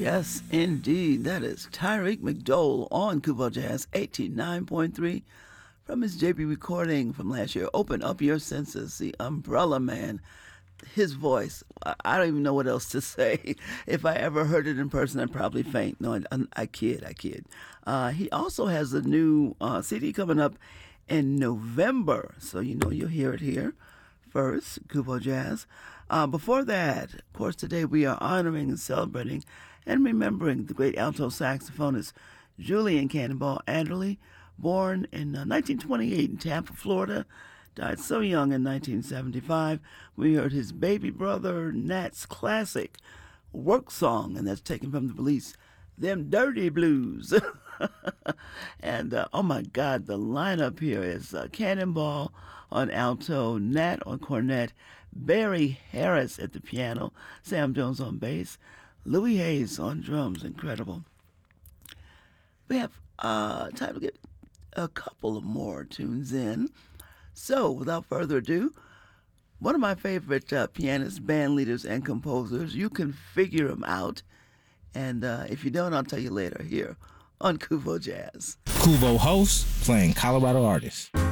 Yes, indeed. That is Tyreek McDowell on Kubo Jazz 89.3 from his JB recording from last year. Open up your senses. The Umbrella Man. His voice. I don't even know what else to say. If I ever heard it in person, I'd probably faint. No, I kid. He also has a new CD coming up in November. So you'll hear it here first, Kubo Jazz. Before that, of course, today we are honoring and celebrating and remembering the great alto saxophonist Julian Cannonball Adderley, born in 1928 in Tampa, Florida, died so young in 1975. We heard his baby brother Nat's classic work song, and that's taken from the release, Them Dirty Blues. And oh my God, the lineup here is Cannonball on alto, Nat on cornet, Barry Harris at the piano, Sam Jones on bass, Louis Hayes on drums. Incredible. We have time to get a couple of more tunes in. So, without further ado, one of my favorite pianists, band leaders, and composers. You can figure them out. And if you don't, I'll tell you later here on Kuvo Jazz. Kuvo hosts playing Colorado artists.